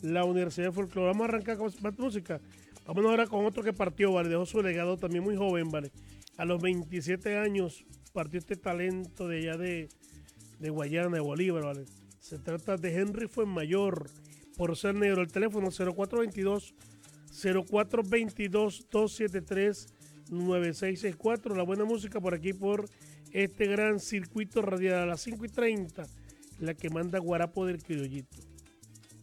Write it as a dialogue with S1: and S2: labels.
S1: la Universidad de Folclore. Vamos a arrancar con más música. Vámonos ahora con otro que partió, ¿vale? Dejó su legado también muy joven, ¿vale? A los 27 años partió este talento de allá de Guayana, de Bolívar, ¿vale? Se trata de Henry Fuenmayor, por ser negro. El teléfono 0422-273-9664. La buena música por aquí, por este gran circuito radial a las 5:30, la que manda Guarapo del Criollito.